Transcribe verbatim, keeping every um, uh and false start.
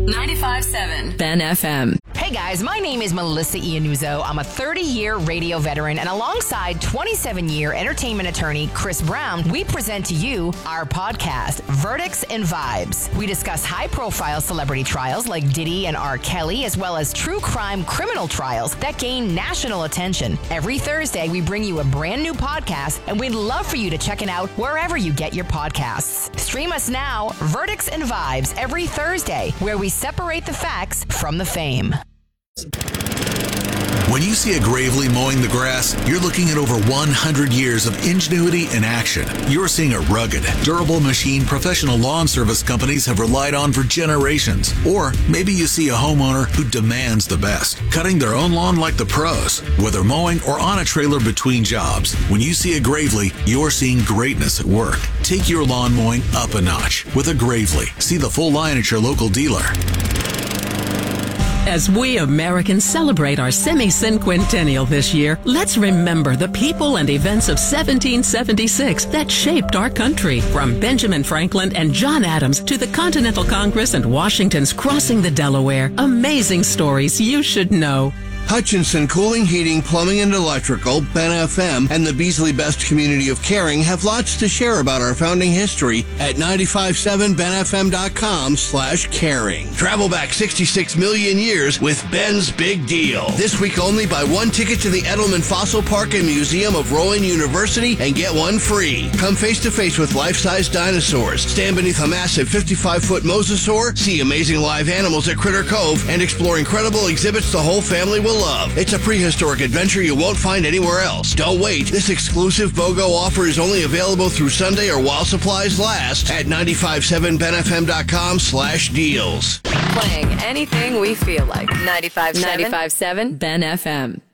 ninety-five point seven Ben F M. Hey guys, my name is Melissa Iannuzzo. I'm a thirty-year radio veteran, and alongside twenty-seven-year entertainment attorney Chris Brown, we present to you our podcast, Verdicts and Vibes. We discuss high-profile celebrity trials like Diddy and R. Kelly, as well as true crime criminal trials that gain national attention. Every Thursday, we bring you a brand new podcast, and we'd love for you to check it out wherever you get your podcasts. Stream us now, Verdicts and Vibes, every Thursday, where we separate the facts from the fame. When you see a Gravely mowing the grass, you're looking at over one hundred years of ingenuity and action. You're seeing a rugged, durable machine professional lawn service companies have relied on for generations. Or maybe you see a homeowner who demands the best, cutting their own lawn like the pros. Whether mowing or on a trailer between jobs, when you see a Gravely, you're seeing greatness at work. Take your lawn mowing up a notch with a Gravely. See the full line at your local dealer. As we Americans celebrate our semi-cinquentennial this year, let's remember the people and events of seventeen seventy-six that shaped our country. From Benjamin Franklin and John Adams to the Continental Congress and Washington's crossing the Delaware. Amazing stories you should know. Hutchinson Cooling, Heating, Plumbing, and Electrical, Ben F M, and the Beasley Best Community of Caring have lots to share about our founding history at ninety-five point seven ben f m dot com slash caring. Travel back sixty-six million years with Ben's Big Deal. This week only, buy one ticket to the Edelman Fossil Park and Museum of Rowan University and get one free. Come face to face with life-size dinosaurs, stand beneath a massive fifty-five foot mosasaur, see amazing live animals at Critter Cove, and explore incredible exhibits the whole family will love. It's a prehistoric adventure you won't find anywhere else. Don't wait. This exclusive BOGO offer is only available through Sunday or while supplies last at ninety-five point seven ben f m dot com slash deals. Playing anything we feel like. ninety-five point seven Ben F M.